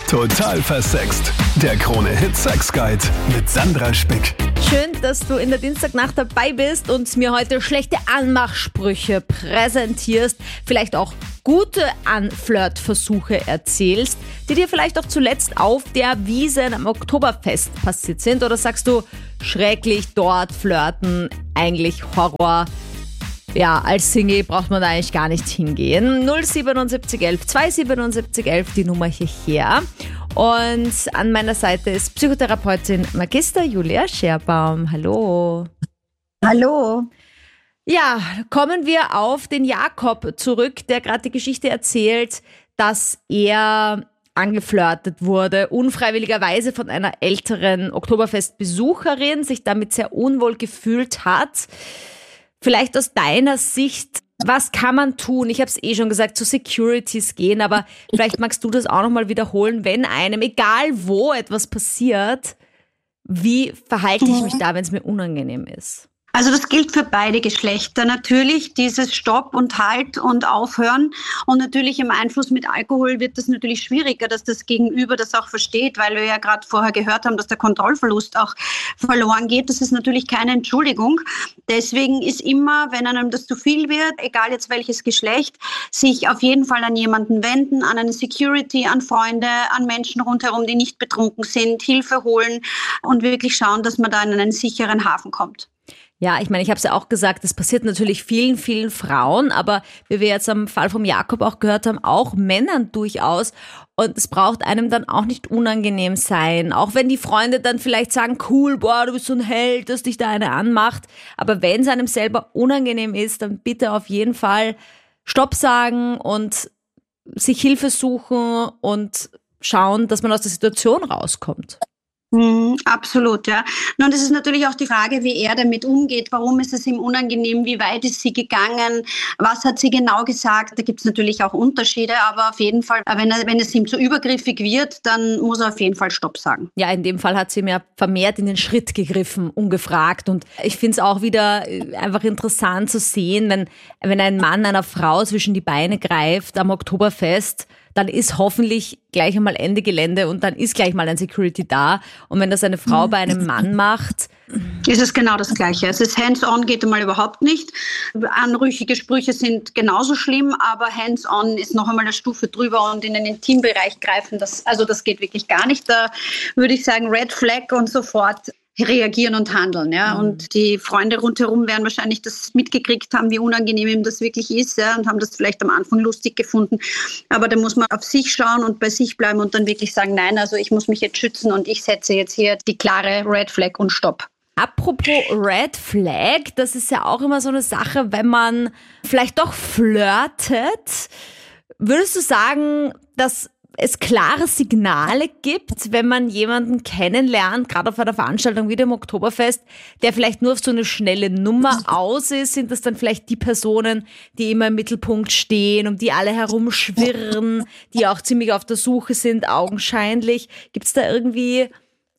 Total versext. Der Krone-Hit Sex Guide mit Sandra Spick. Schön, dass du in der Dienstagnacht dabei bist und mir heute schlechte Anmachsprüche präsentierst, vielleicht auch gute Anflirtversuche erzählst, die dir vielleicht auch zuletzt auf der Wiesn am Oktoberfest passiert sind. Oder sagst du, schrecklich dort flirten, eigentlich Horror. Ja, als Single braucht man da eigentlich gar nicht hingehen. 07711 27711, die Nummer hierher. Und an meiner Seite ist Psychotherapeutin Magister Julia Scherbaum. Hallo. Hallo. Ja, kommen wir auf den Jakob zurück, der gerade die Geschichte erzählt, dass er angeflirtet wurde, unfreiwilligerweise von einer älteren Oktoberfestbesucherin, sich damit sehr unwohl gefühlt hat. Vielleicht aus deiner Sicht, was kann man tun? Ich habe es schon gesagt, zu Securities gehen, aber vielleicht magst du das auch nochmal wiederholen, wenn einem, egal wo, etwas passiert, wie verhalte ich mich da, wenn es mir unangenehm ist? Also das gilt für beide Geschlechter natürlich, dieses Stopp und Halt und Aufhören. Und natürlich im Einfluss mit Alkohol wird das natürlich schwieriger, dass das Gegenüber das auch versteht, weil wir ja gerade vorher gehört haben, dass der Kontrollverlust auch verloren geht. Das ist natürlich keine Entschuldigung. Deswegen ist immer, wenn einem das zu viel wird, egal jetzt welches Geschlecht, sich auf jeden Fall an jemanden wenden, an eine Security, an Freunde, an Menschen rundherum, die nicht betrunken sind, Hilfe holen und wirklich schauen, dass man da in einen sicheren Hafen kommt. Ja, ich meine, ich habe es ja auch gesagt, das passiert natürlich vielen, vielen Frauen, aber wie wir jetzt am Fall vom Jakob auch gehört haben, auch Männern durchaus. Und es braucht einem dann auch nicht unangenehm sein, auch wenn die Freunde dann vielleicht sagen, cool, boah, du bist so ein Held, dass dich da eine anmacht. Aber wenn es einem selber unangenehm ist, dann bitte auf jeden Fall Stopp sagen und sich Hilfe suchen und schauen, dass man aus der Situation rauskommt. Absolut, ja. Nun, das ist natürlich auch die Frage, wie er damit umgeht. Warum ist es ihm unangenehm? Wie weit ist sie gegangen? Was hat sie genau gesagt? Da gibt es natürlich auch Unterschiede, aber auf jeden Fall, wenn es ihm zu übergriffig wird, dann muss er auf jeden Fall Stopp sagen. Ja, in dem Fall hat sie mir vermehrt in den Schritt gegriffen, ungefragt. Und ich finde es auch wieder einfach interessant zu sehen, wenn ein Mann einer Frau zwischen die Beine greift am Oktoberfest, dann ist hoffentlich gleich einmal Ende Gelände und dann ist gleich mal ein Security da. Und wenn das eine Frau bei einem Mann macht, ist es genau das Gleiche. Es ist Hands-on geht einmal überhaupt nicht. Anrüchige Sprüche sind genauso schlimm, aber Hands-on ist noch einmal eine Stufe drüber und in den Intimbereich greifen, das geht wirklich gar nicht. Da würde ich sagen, Red Flag und sofort reagieren und handeln. Ja. Und die Freunde rundherum werden wahrscheinlich das mitgekriegt haben, wie unangenehm ihm das wirklich ist, ja, und haben das vielleicht am Anfang lustig gefunden. Aber da muss man auf sich schauen und bei sich bleiben und dann wirklich sagen, nein, also ich muss mich jetzt schützen und ich setze jetzt hier die klare Red Flag und Stopp. Apropos Red Flag, das ist ja auch immer so eine Sache, wenn man vielleicht doch flirtet. Würdest du sagen, dass es klare Signale gibt, wenn man jemanden kennenlernt, gerade auf einer Veranstaltung wie dem Oktoberfest, der vielleicht nur auf so eine schnelle Nummer aus ist? Sind das dann vielleicht die Personen, die immer im Mittelpunkt stehen, um die alle herumschwirren, die auch ziemlich auf der Suche sind, augenscheinlich? Gibt es da irgendwie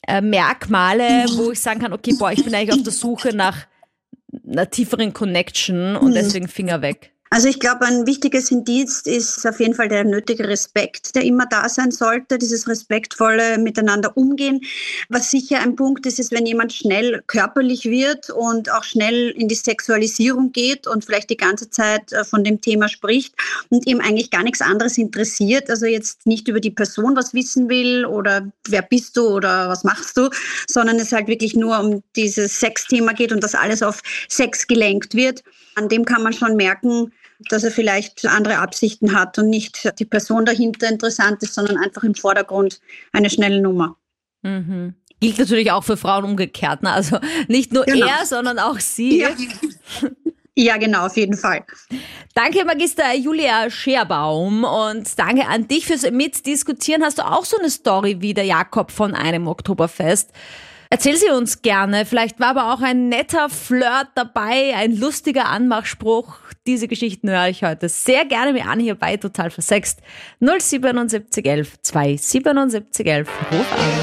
Merkmale, wo ich sagen kann, okay, ich bin eigentlich auf der Suche nach einer tieferen Connection und deswegen Finger weg? Also ich glaube, ein wichtiges Indiz ist auf jeden Fall der nötige Respekt, der immer da sein sollte, dieses respektvolle Miteinander umgehen. Was sicher ein Punkt ist, ist, wenn jemand schnell körperlich wird und auch schnell in die Sexualisierung geht und vielleicht die ganze Zeit von dem Thema spricht und ihm eigentlich gar nichts anderes interessiert, also jetzt nicht über die Person was wissen will oder wer bist du oder was machst du, sondern es halt wirklich nur um dieses Sexthema geht und das alles auf Sex gelenkt wird. An dem kann man schon merken, dass er vielleicht andere Absichten hat und nicht die Person dahinter interessant ist, sondern einfach im Vordergrund eine schnelle Nummer. Mhm. Gilt natürlich auch für Frauen umgekehrt, ne? Also nicht nur er, sondern auch sie. Ja. Ja, genau, auf jeden Fall. Danke, Magister Julia Scherbaum, und danke an dich fürs Mitdiskutieren. Hast du auch so eine Story wie der Jakob von einem Oktoberfest? Erzähl sie uns gerne. Vielleicht war aber auch ein netter Flirt dabei, ein lustiger Anmachspruch. Diese Geschichten höre ich heute sehr gerne mir an, hier bei Total versext. 07711 27711. Ruf an.